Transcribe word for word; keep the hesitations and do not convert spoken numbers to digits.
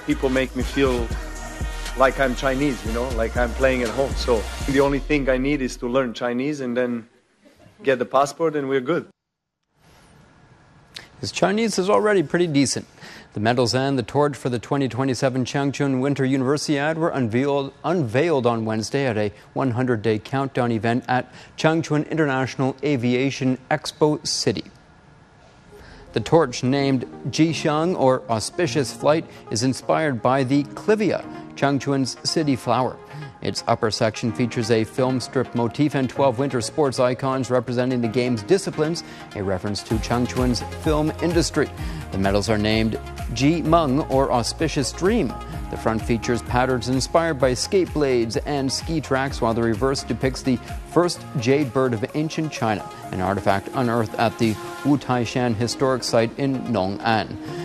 people make me feel like I'm Chinese, you know, like I'm playing at home. So the only thing I need is to learn Chinese and then get the passport and we're good. His Chinese is already pretty decent. The medals and the torch for the twenty twenty-seven Changchun Winter Universiade were unveiled, unveiled on Wednesday at a one hundred day countdown event at Changchun International Aviation Expo City. The torch, named Jixiang, or Auspicious Flight, is inspired by the clivia, Changchun's city flower. Its upper section features a film strip motif and twelve winter sports icons representing the game's disciplines, a reference to Changchun's film industry. The medals are named Ji Meng, or Auspicious Dream. The front features patterns inspired by skate blades and ski tracks, while the reverse depicts the first jade bird of ancient China, an artifact unearthed at the Wu Taishan historic site in Nong'an.